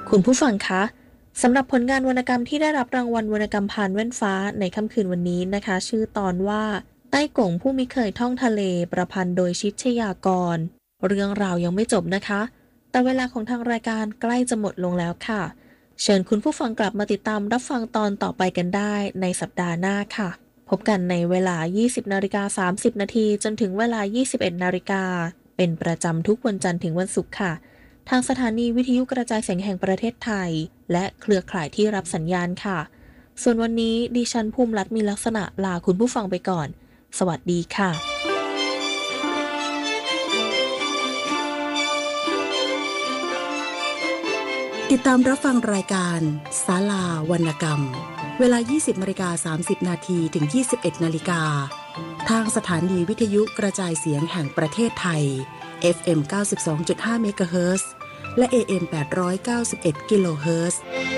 คุณผู้ฟังคะสำหรับผลงานวรรณกรรมที่ได้รับรางวัลวรรณกรรมพานแว่นฟ้าในค่ำคืนวันนี้นะคะชื่อตอนว่าใต้กงผู้มิเคยท่องทะเลประพันธ์โดยชิตชยากรเรื่องราวยังไม่จบนะคะแต่เวลาของทางรายการใกล้จะหมดลงแล้วค่ะเชิญคุณผู้ฟังกลับมาติดตามรับฟังตอนต่อไปกันได้ในสัปดาห์หน้าค่ะพบกันในเวลา 20:30 นาทีจนถึงเวลา 21 นาฬิกาเป็นประจำทุกวันจันทร์ถึงวันศุกร์ค่ะทางสถานีวิทยุกระจายเสียงแห่งประเทศไทยและเครือข่ายที่รับสัญญาณค่ะส่วนวันนี้ดิฉันภูมิรัตน์มีลักษณะลาคุณผู้ฟังไปก่อนสวัสดีค่ะติดตามรับฟังรายการศาลาวรรณกรรมเวลา 20:30 นาทีถึง 21 นาฬิกาทางสถานีวิทยุกระจายเสียงแห่งประเทศไทย FM 92.5 เมกะเฮิรตซ์และ AM 891 กิโลเฮิรตซ์